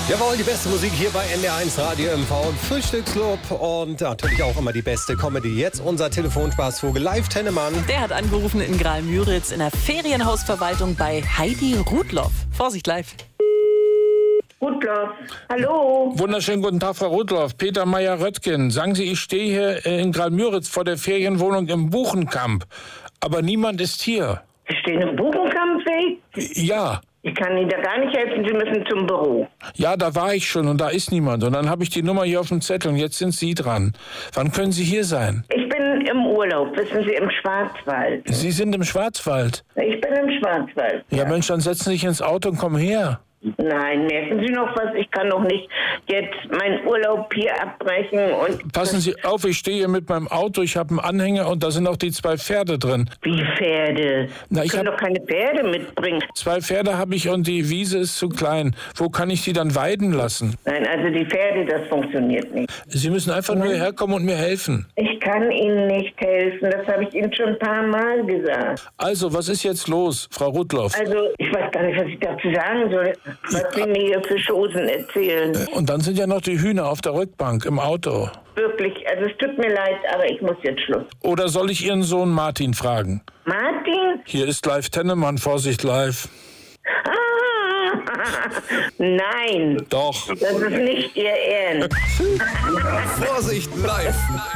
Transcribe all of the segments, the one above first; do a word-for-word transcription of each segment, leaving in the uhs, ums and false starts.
Jawohl, die beste Musik hier bei N D R eins Radio M V und Frühstücksclub und natürlich auch immer die beste Comedy. Jetzt unser Telefonspaßvogel Live Tennemann. Der hat angerufen in Graal-Müritz in der Ferienhausverwaltung bei Heidi Rudloff. Vorsicht, live. Rudloff, hallo. Wunderschönen guten Tag, Frau Rudloff. Peter Meyer-Röttgen. Sagen Sie, ich stehe hier in Graal-Müritz vor der Ferienwohnung im Buchenkamp. Aber niemand ist hier. Sie stehen im Buchenkampfweg? Ja. Ich kann Ihnen da gar nicht helfen, Sie müssen zum Büro. Ja, da war ich schon und da ist niemand. Und dann habe ich die Nummer hier auf dem Zettel und jetzt sind Sie dran. Wann können Sie hier sein? Ich bin im Urlaub, wissen Sie, im Schwarzwald. Sie sind im Schwarzwald? Ich bin im Schwarzwald. Ja, Mensch, dann setzen Sie sich ins Auto und kommen her. Nein, merken Sie noch was? Ich kann doch nicht jetzt meinen Urlaub hier abbrechen und... Passen Sie auf, ich stehe hier mit meinem Auto, ich habe einen Anhänger und da sind auch die zwei Pferde drin. Wie Pferde? Na, ich ich kann hab- doch keine Pferde mitbringen. Zwei Pferde habe ich und die Wiese ist zu klein. Wo kann ich die dann weiden lassen? Nein, also die Pferde, das funktioniert nicht. Sie müssen einfach nur herkommen und mir helfen. Ich kann Ihnen nicht helfen, das habe ich Ihnen schon ein paar Mal gesagt. Also, was ist jetzt los, Frau Rudloff? Also, ich weiß gar nicht, was ich dazu sagen soll, was Sie mir hier für Chosen erzählen. Und dann sind ja noch die Hühner auf der Rückbank im Auto. Wirklich, also es tut mir leid, aber ich muss jetzt Schluss. Oder soll ich Ihren Sohn Martin fragen? Martin? Hier ist Live Tennemann, Vorsicht live. Ah, nein, Doch. das ist nicht Ihr Ernst. Vorsicht live.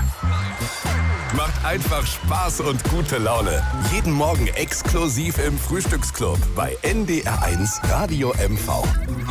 Macht einfach Spaß und gute Laune. Jeden Morgen exklusiv im Frühstücksclub bei N D R eins Radio M V.